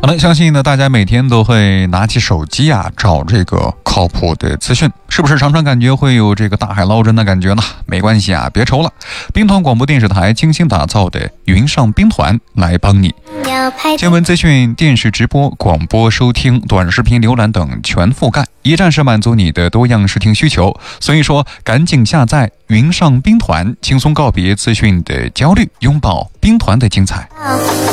好了，相信呢大家每天都会拿起手机啊找这个靠谱的资讯，是不是常常感觉会有这个大海捞针的感觉呢？没关系啊，别愁了，兵团广播电视台精心打造的云上兵团来帮你。新闻资讯、电视直播、广播收听、短视频浏览等全覆盖，一站式满足你的多样视听需求。所以说，赶紧下载云上兵团，轻松告别资讯的焦虑，拥抱兵团的精彩。